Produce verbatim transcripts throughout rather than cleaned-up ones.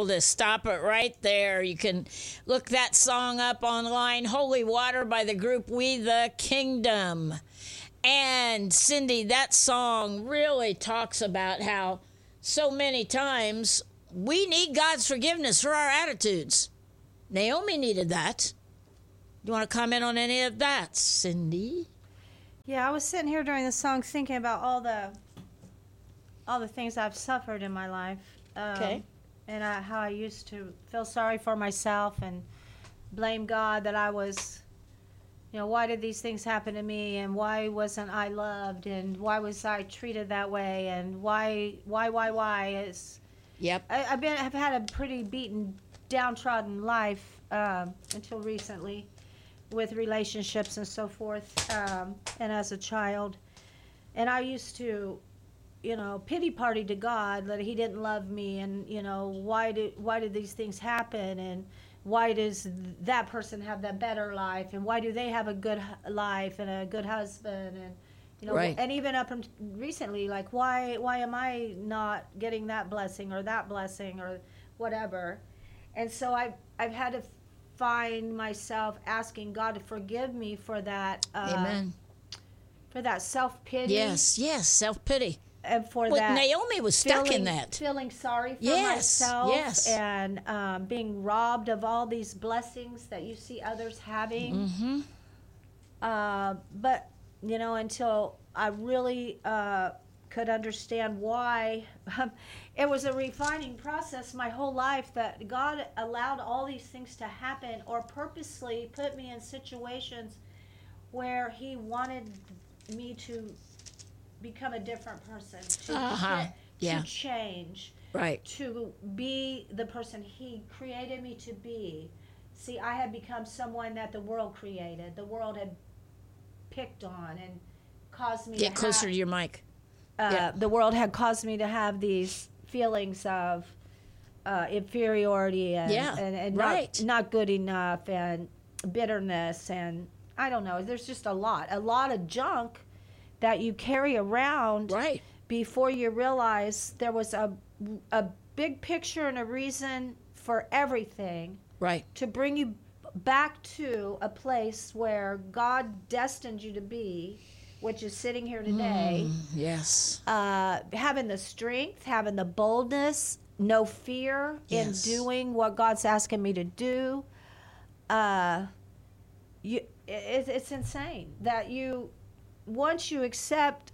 able to stop it right there. You can look that song up online, Holy Water by the group We the Kingdom. And Cindy, that song really talks about how so many times we need God's forgiveness for our attitudes. Naomi needed that. Do you want to comment on any of that, Cindy? Yeah, I was sitting here during the song thinking about all the all the things I've suffered in my life. Um, Okay. And I, how I used to feel sorry for myself and blame God that I was, you know, why did these things happen to me, and why wasn't I loved, and why was I treated that way, and why, why, why, why? It's, Yep. I, I've been, I've had a pretty beaten, downtrodden life um, until recently, with relationships and so forth, um, and as a child. And I used to, you know, pity party to God that He didn't love me, and, you know, why did why did these things happen, and why does that person have that better life, and why do they have a good hu- life and a good husband, and, you know, Right. and even up until recently, like, why why am I not getting that blessing or that blessing or whatever? And so I've I've had to find myself asking God to forgive me for that. Uh, Amen. For that self-pity. Yes, yes, self-pity. And for Well, that. Naomi was stuck feeling, in that. Feeling sorry for Yes, myself. yes. And um, being robbed of all these blessings that you see others having. Mm-hmm. Uh, but, you know, until I really uh, could understand why. It was a refining process my whole life that God allowed all these things to happen, or purposely put me in situations where He wanted me to become a different person, to, Uh-huh. to, Yeah. to change, Right. to be the person He created me to be. See, I had become someone that the world created. The world had picked on and caused me Get to closer have, to your mic. uh, Yeah. the world had caused me to have these feelings of uh, inferiority and, Yeah, and, and right. not, not good enough, and bitterness, and I don't know. There's just a lot, a lot of junk that you carry around Right. before you realize there was a, a big picture and a reason for everything Right. to bring you back to a place where God destined you to be, which is sitting here today, Mm, yes. uh, having the strength, having the boldness, no fear Yes. in doing what God's asking me to do. Uh, you, it, it's insane that you, once you accept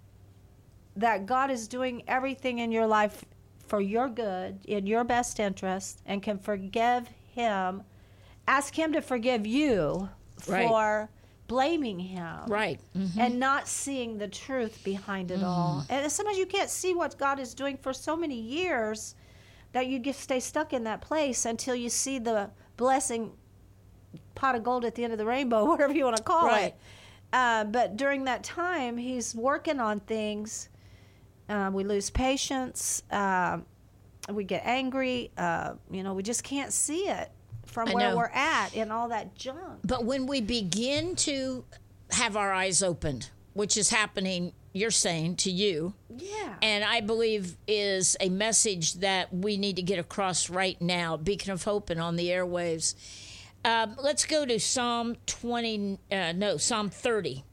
that God is doing everything in your life for your good, in your best interest, and can forgive Him, ask Him to forgive you Right. for blaming Him. Right. Mhm. And not seeing the truth behind it all. And sometimes you can't see what God is doing for so many years that you just stay stuck in that place until you see the blessing, pot of gold at the end of the rainbow, whatever you want to call Right. it. Uh, but during that time, He's working on things. Uh, we lose patience. Uh, we get angry. Uh, you know, we just can't see it from I where know. we're at in all that junk. But when we begin to have our eyes opened, which is happening, you're saying, to you, Yeah. and I believe is a message that we need to get across right now, Beacon of Hope and on the airwaves. Um, let's go to Psalm twenty, uh, no, Psalm thirty,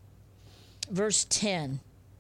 verse ten.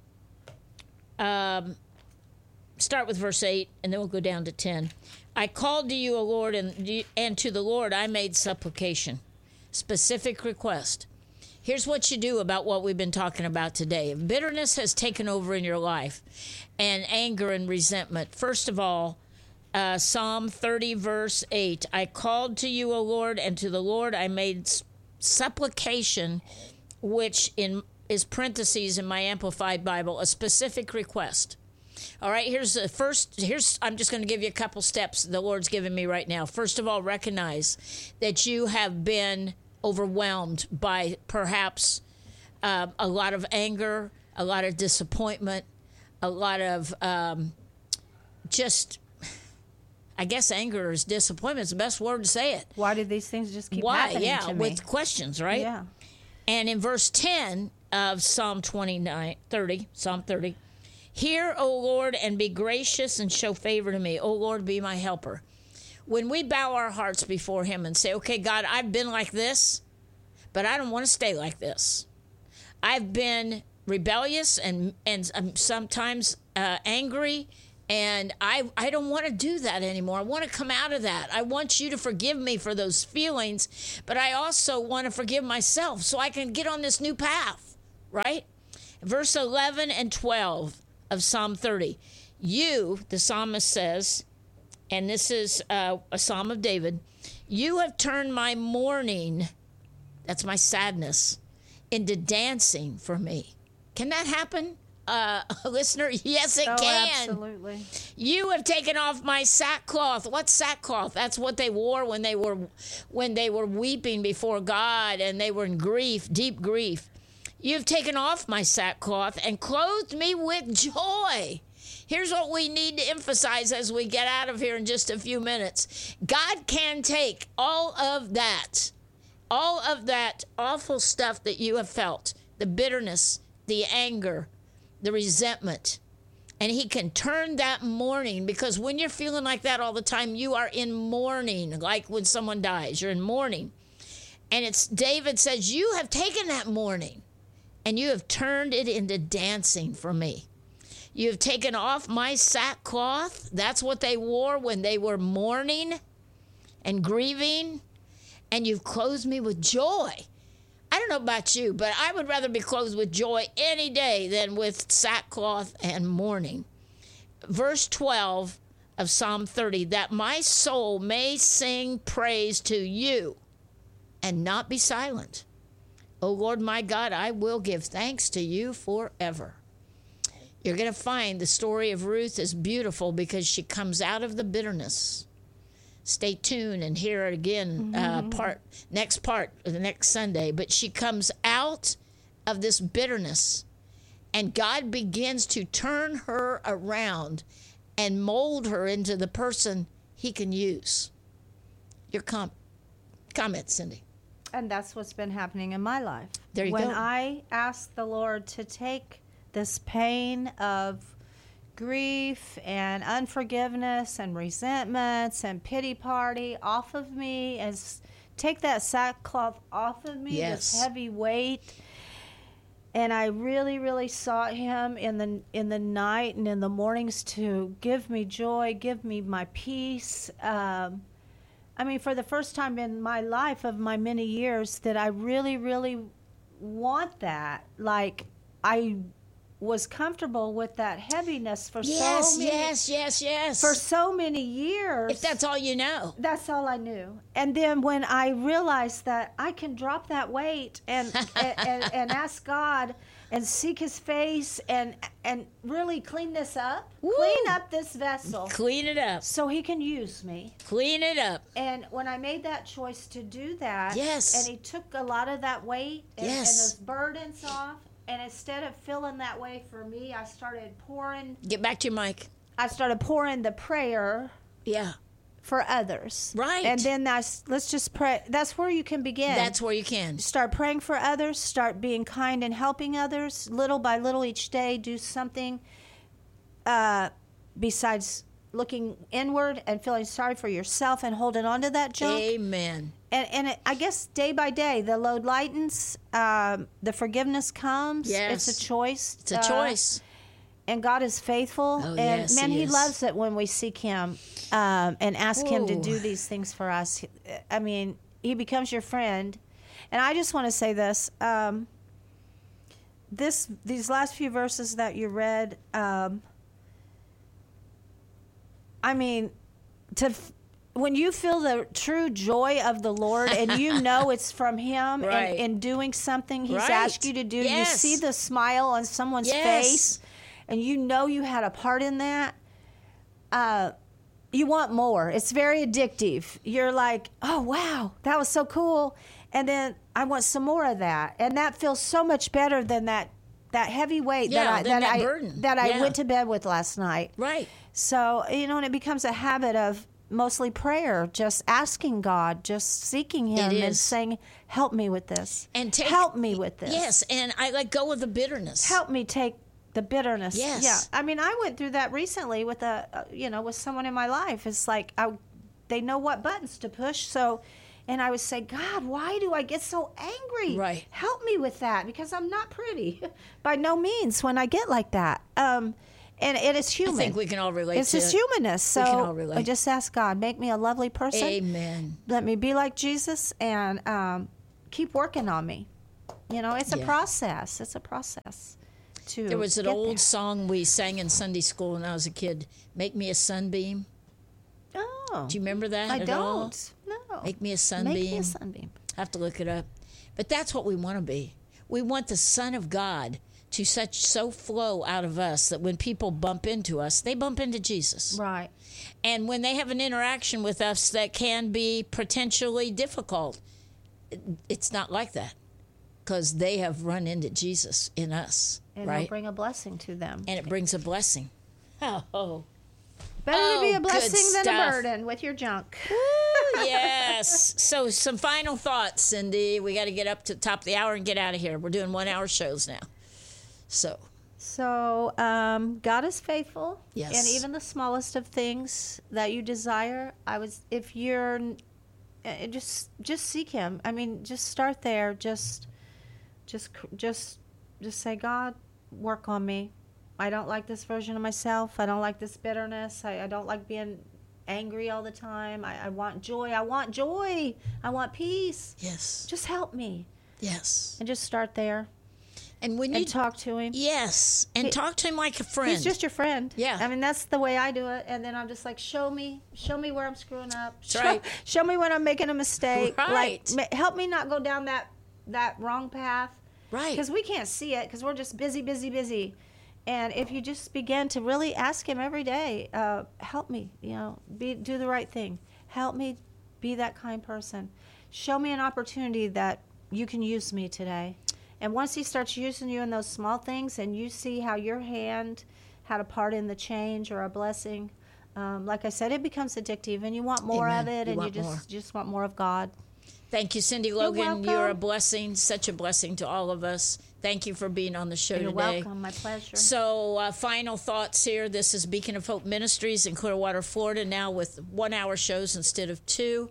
Um, start with verse eight, and then we'll go down to ten. I called to you, O Lord, and, and to the Lord I made supplication. Specific request. Here's what you do about what we've been talking about today. If bitterness has taken over in your life, and anger and resentment, first of all, uh, Psalm thirty, verse eight, I called to you, O Lord, and to the Lord I made supplication, which in is parentheses in my Amplified Bible, a specific request. All right, here's the first, here's, I'm just going to give you a couple steps the Lord's giving me right now. First of all, recognize that you have been overwhelmed by perhaps uh, a lot of anger, a lot of disappointment, a lot of um, just, I guess anger is disappointment is the best word to say it. Why did these things just keep Why? happening Yeah, to me? with questions, right? Yeah. And in verse ten of Psalm twenty-nine, thirty, Psalm thirty, hear, O Lord, and be gracious and show favor to me. O Lord, be my helper. when we bow our hearts before him and say, okay, God, I've been like this, but I don't want to stay like this. I've been rebellious and and um, sometimes uh, angry, and I I don't want to do that anymore. I want to come out of that. I want you to forgive me for those feelings, but I also want to forgive myself so I can get on this new path, right? Verse eleven and twelve of Psalm thirty. You, the psalmist says, and this is uh, a Psalm of David, you have turned my mourning, that's my sadness, into dancing for me. Can that happen, uh, listener? Yes, it oh, can. Absolutely. You have taken off my sackcloth. What's sackcloth? That's what they wore when they were when they were weeping before God and they were in grief, deep grief. You've taken off my sackcloth and clothed me with joy. Here's what we need to emphasize as we get out of here in just a few minutes. God can take all of that, all of that awful stuff that you have felt, the bitterness, the anger, the resentment, and he can turn that mourning, because when you're feeling like that all the time, you are in mourning, like when someone dies, you're in mourning. And it's David says, you have taken that mourning and you have turned it into dancing for me. You have taken off my sackcloth. That's what they wore when they were mourning and grieving. And you've clothed me with joy. I don't know about you, but I would rather be clothed with joy any day than with sackcloth and mourning. Verse twelve of Psalm thirty, that my soul may sing praise to you and not be silent. O Lord my God, I will give thanks to you forever. You're going to find the story of Ruth is beautiful because she comes out of the bitterness. Stay tuned and hear it again, mm-hmm. uh, part next part, the next Sunday. But she comes out of this bitterness, and God begins to turn her around and mold her into the person he can use. Your com- comment, Cindy. And that's what's been happening in my life. There you when go. When I asked the Lord to take this pain of grief and unforgiveness and resentments and pity party off of me, as take that sackcloth off of me, yes. this heavy weight. And I really, really sought him in the in the night and in the mornings to give me joy, give me my peace. Um, I mean, for the first time in my life of my many years, that I really, really want that. Like, I was comfortable with that heaviness for yes, so many yes, yes, yes. for so many years. If that's all you know. That's all I knew. And then when I realized that I can drop that weight and and, and, and ask God and seek his face and and really clean this up, Woo. clean up this vessel. Clean it up. So he can use me. Clean it up. And when I made that choice to do that, yes. and he took a lot of that weight and, yes. and those burdens off, and instead of feeling that way for me, I started pouring. Get back to your mic. I started pouring the prayer. Yeah. For others. Right. And then that's, let's just pray. That's where you can begin. That's where you can. Start praying for others. Start being kind and helping others. Little by little each day, do something uh, besides looking inward and feeling sorry for yourself and holding on to that junk. Amen. And, and it, I guess day by day, the load lightens, um, the forgiveness comes. Yes. It's a choice. It's a uh, choice. And God is faithful. Oh, and yes, man, he, he is. loves it when we seek him um, and ask him to Ooh. do these things for us. I mean, he becomes your friend. And I just want to say this. Um, this these last few verses that you read, um, I mean, to when you feel the true joy of the Lord and you know it's from him right. and, and doing something he's right. asked you to do, yes. you see the smile on someone's yes. face, and you know you had a part in that, uh, you want more. It's very addictive. You're like, oh, wow, that was so cool. And then I want some more of that. And that feels so much better than that, that heavy weight yeah, that I, that, that, I, burden. that I yeah. went to bed with last night. Right. So, you know, and it becomes a habit of mostly prayer, just asking God, just seeking him and saying, help me with this. And take, help me with this. Yes, and I let go of the bitterness. Help me take the bitterness. Yes. Yeah. I mean, I went through that recently with a, uh, you know, with someone in my life. It's like I they know what buttons to push. So, and I would say, God, why do I get so angry? Right. Help me with that, because I'm not pretty by no means when I get like that. Um, and it is human. I think we can all relate It's to just it. humanness. So We can all relate. I just ask God, make me a lovely person. Amen. Let me be like Jesus, and um, keep working on me. You know, it's a Yeah. process. It's a process. To There was an get old there. song we sang in Sunday school when I was a kid. Make me a sunbeam. Oh, Do you remember that I at all? don't. No. Make me a sunbeam. Make me a sunbeam. I have to look it up. But that's what we want to be. We want the Son of God to such so flow out of us that when people bump into us, they bump into Jesus. Right. And when they have an interaction with us that can be potentially difficult, it's not like that, because they have run into Jesus in us, And right? it'll bring a blessing to them. And it brings a blessing. Oh, Better Oh, to be a good blessing than stuff. a burden with your junk. yes. So some final thoughts, Cindy. We got to get up to the top of the hour and get out of here. We're doing one hour shows now. So, So um, God is faithful. Yes. And even the smallest of things that you desire, I was, if you're, uh, just just seek Him. I mean, just start there. Just, just, just, just say, God, work on me. I don't like this version of myself. I don't like this bitterness. I, I don't like being angry all the time. I, I want joy. I want joy. I want peace. yes. Just help me. Yes. And just start there And when you and talk to Him. yes, and He- talk to him like a friend. He's just your friend. Yeah. I mean, that's the way I do it. And then I'm just like, show me, show me where I'm screwing up. That's show, right. show me when I'm making a mistake. Right. Like, ma- help me not go down that that wrong path. right. Because we can't see it because we're just busy, busy, busy. And if you just begin to really ask Him every day, uh, help me, you know, be do the right thing. Help me be that kind person. Show me an opportunity that you can use me today. And once He starts using you in those small things, and you see how your hand had a part in the change or a blessing, um, like I said, it becomes addictive, and you want more Amen. of it, You and you want just more. just want more of God. Thank you, Cindy Logan. welcome. You're a blessing, such a blessing to all of us. Thank you for being on the show You're today. welcome. My pleasure. So, uh, final thoughts here. This is Beacon of Hope Ministries in Clearwater, Florida, now with one-hour shows instead of two.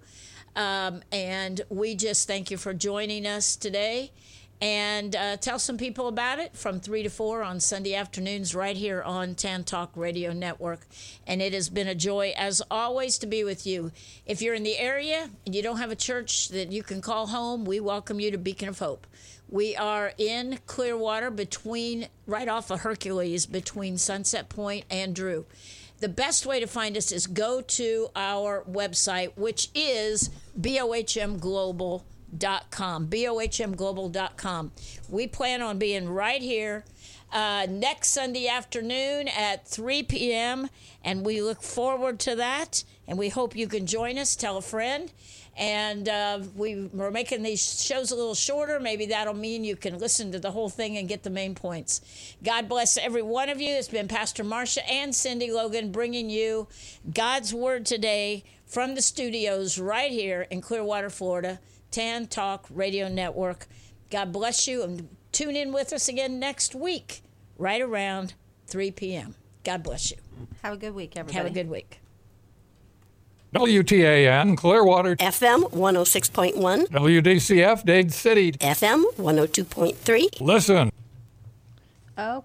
Um, and we just thank you for joining us today. And uh, tell some people about it from three to four on Sunday afternoons right here on Tan Talk Radio Network. And it has been a joy, as always, to be with you. If you're in the area and you don't have a church that you can call home, we welcome you to Beacon of Hope. We are in Clearwater, between right off of Hercules, between Sunset Point and Drew. The best way to find us is go to our website, which is B O H M global dot com. B O H M global dot com. We plan on being right here uh, next Sunday afternoon at three p.m., and we look forward to that, and we hope you can join us. Tell a friend. And uh, we, we're making these shows a little shorter. Maybe that'll mean you can listen to the whole thing and get the main points. God bless every one of you. It's been Pastor Marcia and Cindy Logan bringing you God's Word today from the studios right here in Clearwater, Florida, Tan Talk Radio Network. God bless you, and tune in with us again next week, right around three p.m. God bless you. Have a good week, everybody. Have a good week. W T A N, Clearwater, F M one oh six point one, W D C F, Dade City. F M one oh two point three. Listen. Okay.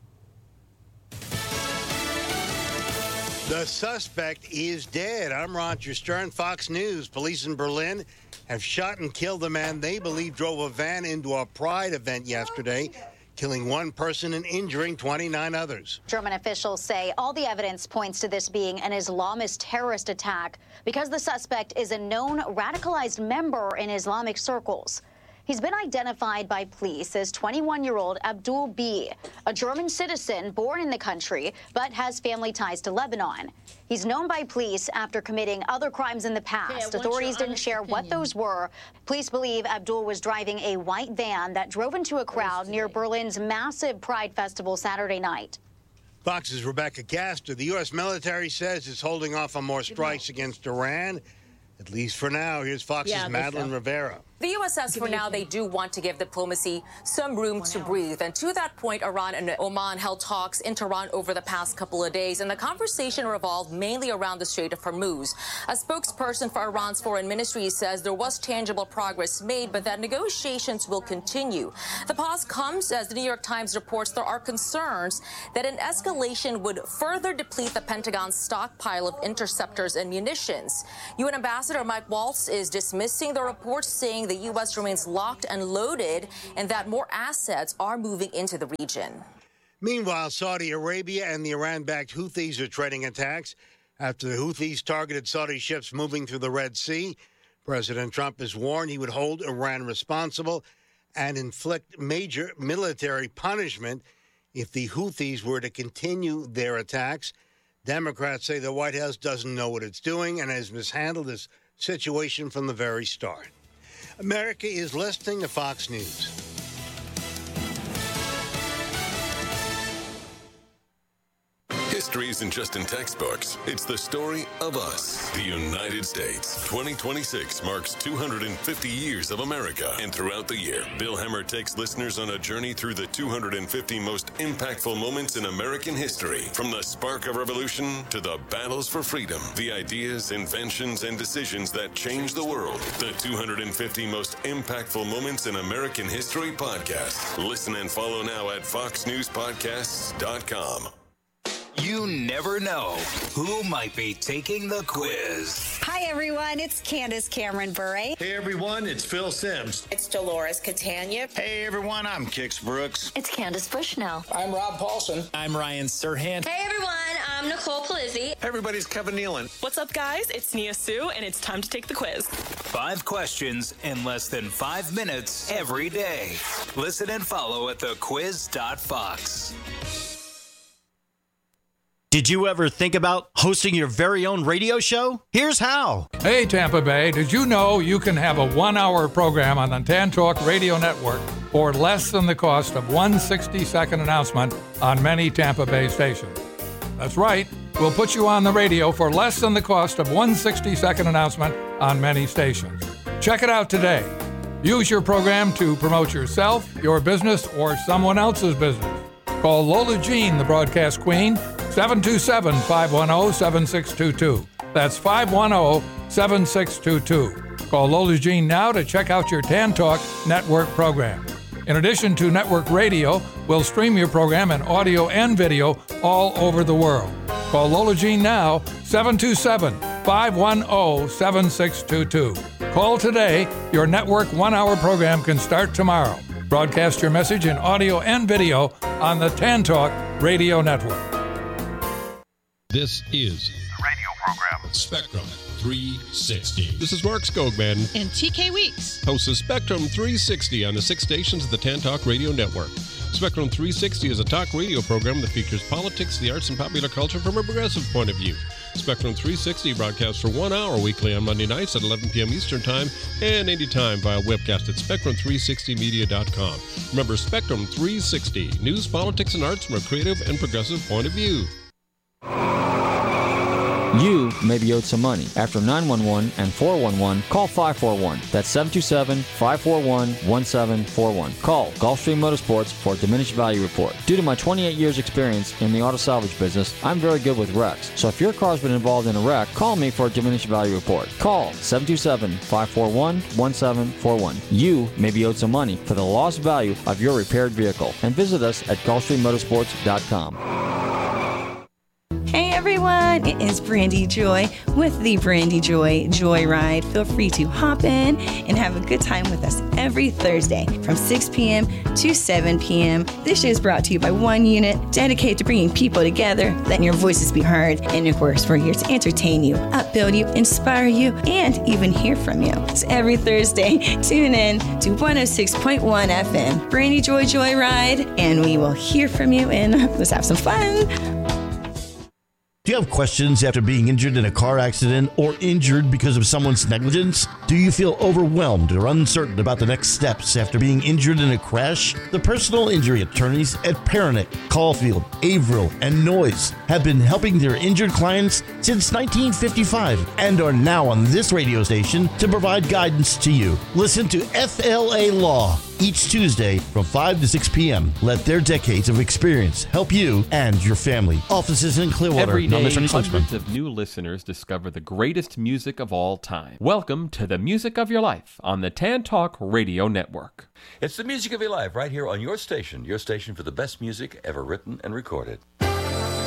The suspect is dead. I'm Roger Stern, Fox News. Police in Berlin have shot and killed the man they believe drove a van into a Pride event yesterday, killing one person and injuring twenty-nine others. German officials say all the evidence points to this being an Islamist terrorist attack because the suspect is a known radicalized member in Islamic circles. He's been identified by police as twenty-one-year-old Abdul B, a German citizen born in the country but has family ties to Lebanon. He's known by police after committing other crimes in the past. Yeah, what's Authorities your didn't honest share what opinion? those were. Police believe Abdul was driving a white van that drove into a crowd near Berlin's massive Pride Festival Saturday night. Fox's Rebecca Gaster. The U S military says it's holding off on more strikes against Iran, at least for now. Here's Fox's Yeah, they Madeline fell. Rivera. The U S says for now they do want to give diplomacy some room to breathe. And to that point, Iran and Oman held talks in Tehran over the past couple of days, and the conversation revolved mainly around the Strait of Hormuz. A spokesperson for Iran's foreign ministry says there was tangible progress made, but that negotiations will continue. The pause comes as the New York Times reports there are concerns that an escalation would further deplete the Pentagon's stockpile of interceptors and munitions. U N Ambassador Mike Waltz is dismissing the reports, saying the U S remains locked and loaded and that more assets are moving into the region. Meanwhile, Saudi Arabia and the Iran-backed Houthis are treading attacks after the Houthis targeted Saudi ships moving through the Red Sea. President Trump has warned he would hold Iran responsible and inflict major military punishment if the Houthis were to continue their attacks. Democrats say the White House doesn't know what it's doing and has mishandled this situation from the very start. America is listening to Fox News. History isn't just in textbooks. It's the story of us, the United States. twenty twenty-six marks two hundred fifty years of America. And throughout the year, Bill Hemmer takes listeners on a journey through the two hundred fifty most impactful moments in American history. From the spark of revolution to the battles for freedom, the ideas, inventions, and decisions that changed the world. The two hundred fifty most impactful moments in American history podcast. Listen and follow now at fox news podcasts dot com. You never know who might be taking the quiz. Hi, everyone. It's Candace Cameron Bure. Hey, everyone. It's Phil Sims. It's Dolores Catania. Hey, everyone. I'm Kix Brooks. It's Candace Bushnell. I'm Rob Paulson. I'm Ryan Serhant. Hey, everyone. I'm Nicole Palizzi. Everybody's Kevin Nealon. What's up, guys? It's Nia Sue, and it's time to take the quiz. Five questions in less than five minutes every day. Listen and follow at the quiz dot fox. Did you ever think about hosting your very own radio show? Here's how. Hey, Tampa Bay, did you know you can have a one-hour program on the Tan Talk Radio Network for less than the cost of one sixty-second announcement on many Tampa Bay stations? That's right. We'll put you on the radio for less than the cost of one sixty-second announcement on many stations. Check it out today. Use your program to promote yourself, your business, or someone else's business. Call Lola Jean, the broadcast queen, seven two seven, five one zero, seven six two two. That's five one zero, seven six two two. Call Lola Jean now to check out your Tan Talk Network program. In addition to network radio, we'll stream your program in audio and video all over the world. Call Lola Jean now, seven two seven, five one zero, seven six two two. Call today. Your network one-hour program can start tomorrow. Broadcast your message in audio and video on the Tan Talk Radio Network. This is the radio program Spectrum three sixty. This is Mark Skogman and T K Weeks. Hosts of Spectrum three sixty on the six stations of the Tan Talk Radio Network. Spectrum three sixty is a talk radio program that features politics, the arts, and popular culture from a progressive point of view. Spectrum three sixty broadcasts for one hour weekly on Monday nights at eleven p.m. Eastern Time and anytime via webcast at spectrum three sixty media dot com. Remember, Spectrum three sixty, news, politics, and arts from a creative and progressive point of view. You may be owed some money. After nine one one and four one one, call five four one. That's seven two seven, five four one, one seven four one. Call Gulfstream Motorsports for a diminished value report. Due to my twenty-eight years experience in the auto salvage business, I'm very good with wrecks. So if your car's been involved in a wreck, call me for a diminished value report. Call seven two seven, five four one, one seven four one. You may be owed some money for the lost value of your repaired vehicle. And visit us at gulfstream motorsports dot com. Hey everyone, it is Brandy Joy with the Brandy Joy Joyride. Feel free to hop in and have a good time with us every Thursday from six p.m. to seven p.m. This show is brought to you by One Unit, dedicated to bringing people together, letting your voices be heard, and of course we're here to entertain you, upbuild you, inspire you, and even hear from you. So every Thursday, tune in to one oh six point one F M, Brandy Joy Joyride, and we will hear from you and let's have some fun. Do you have questions after being injured in a car accident or injured because of someone's negligence? Do you feel overwhelmed or uncertain about the next steps after being injured in a crash? The personal injury attorneys at Peronick, Caulfield, Averill, and Noyes have been helping their injured clients since nineteen fifty-five and are now on this radio station to provide guidance to you. Listen to F L A Law each Tuesday from five to six p.m. Let their decades of experience help you and your family. Offices in Clearwater. Every day, Mister hundreds of new listeners discover the greatest music of all time. Welcome to the music of your life on the Tan Talk Radio Network. It's the music of your life right here on your station, your station for the best music ever written and recorded.